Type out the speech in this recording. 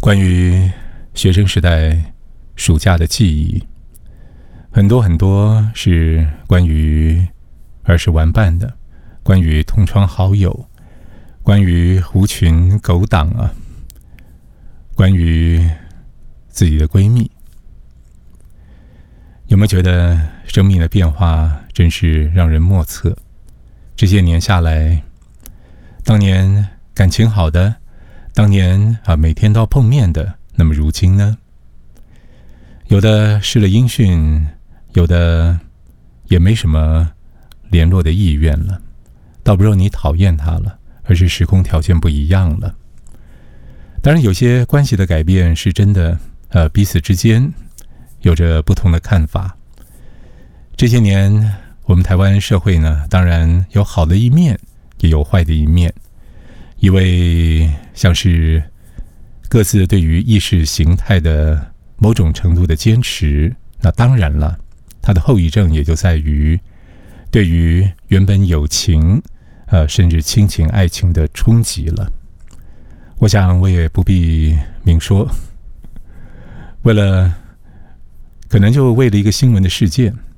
关于学生时代暑假的记忆，很多是关于儿时玩伴的，关于同窗好友，关于狐群狗党啊，关于自己的闺蜜。有没有觉得生命的变化真是让人莫测？这些年下来，当年感情好的，当年每天都要碰面的，那么如今呢？有的失了音讯，有的也没什么联络的意愿了，倒不是你讨厌他了，而是时空条件不一样了。当然有些关系的改变是真的，彼此之间有着不同的看法。这些年我们台湾社会呢，当然有好的一面，也有坏的一面。因为像是各自对于意识形态的某种程度的坚持，那当然了，它的后遗症也就在于对于原本友情甚至亲情爱情的冲击了。我想我也不必明说，可能就为了一个新闻的事件，